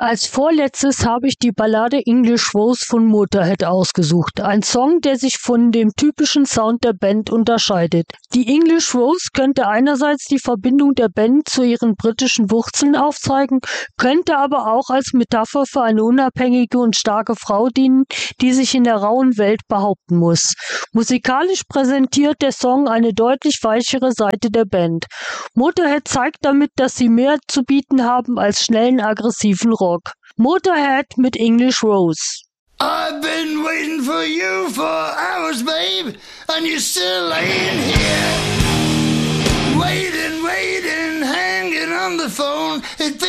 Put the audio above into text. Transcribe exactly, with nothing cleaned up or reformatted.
Als vorletztes habe ich die Ballade English Rose von Motorhead ausgesucht. Ein Song, der sich von dem typischen Sound der Band unterscheidet. Die English Rose könnte einerseits die Verbindung der Band zu ihren britischen Wurzeln aufzeigen, könnte aber auch als Metapher für eine unabhängige und starke Frau dienen, die sich in der rauen Welt behaupten muss. Musikalisch präsentiert der Song eine deutlich weichere Seite der Band. Motorhead zeigt damit, dass sie mehr zu bieten haben als schnellen, aggressiven Rock. Motorhead mit English Rose. I've been waiting for you for hours, babe, and you're still laying here. Waiting, waiting, hanging on the phone. It